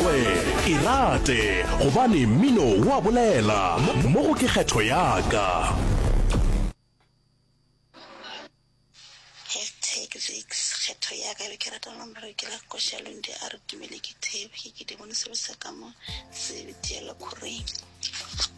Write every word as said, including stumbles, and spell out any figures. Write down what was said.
gagwe e rate gobane mmino wa bolela mo go ke kgetho yaka. Hashtag Zix kgetho yaka be ke rata nomoro ke la košalonde a re tumele ke thebi ke ke di bone sebe sa ka mo se bitiela khoreng.